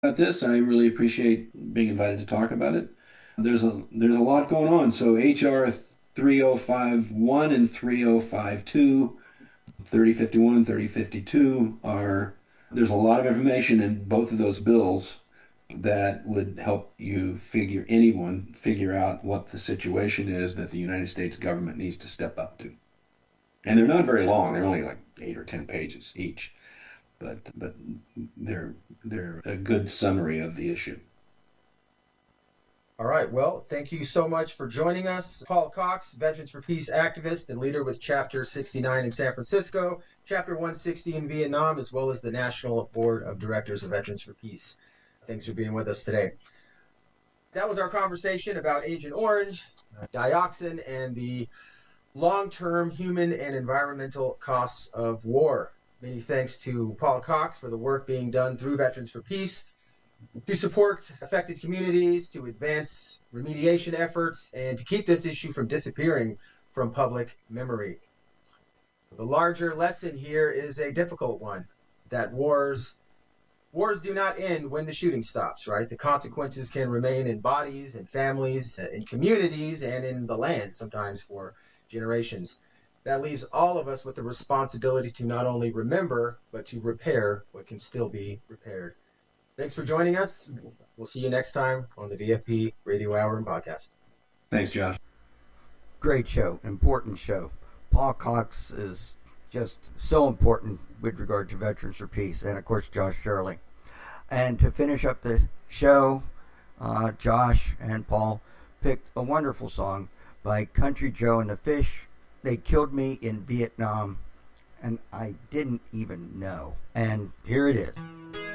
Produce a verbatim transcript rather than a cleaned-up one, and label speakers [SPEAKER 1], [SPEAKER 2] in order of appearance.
[SPEAKER 1] About this. I really appreciate being invited to talk about it. There's a there's a lot going on. So H R three oh five one and three oh five two, thirty fifty-one, thirty fifty-two are there's a lot of information in both of those bills that would help you figure anyone figure out what the situation is that the United States government needs to step up to. And they're not very long. They're only like eight or ten pages each, but but they're they're a good summary of the issue.
[SPEAKER 2] All right. Well, thank you so much for joining us. Paul Cox, Veterans for Peace activist and leader with Chapter sixty-nine in San Francisco, Chapter one sixty in Vietnam, as well as the National Board of Directors of Veterans for Peace. Thanks for being with us today. That was our conversation about Agent Orange, dioxin, and the long-term human and environmental costs of war. Many thanks to Paul Cox for the work being done through Veterans for Peace to support affected communities, to advance remediation efforts, and to keep this issue from disappearing from public memory. The larger lesson here is a difficult one, that wars wars do not end when the shooting stops, right? The consequences can remain in bodies and families, in communities, and in the land, sometimes for generations. That leaves all of us with the responsibility to not only remember, but to repair what can still be repaired. Thanks for joining us. We'll see you next time on the V F P Radio Hour and Podcast.
[SPEAKER 1] Thanks, Josh.
[SPEAKER 3] Great show, important show. Paul Cox is just so important with regard to Veterans for Peace, and of course Josh Shirley. And to finish up the show, uh, Josh and Paul picked a wonderful song by Country Joe and the Fish. They killed me in Vietnam, and I didn't even know. And here it is.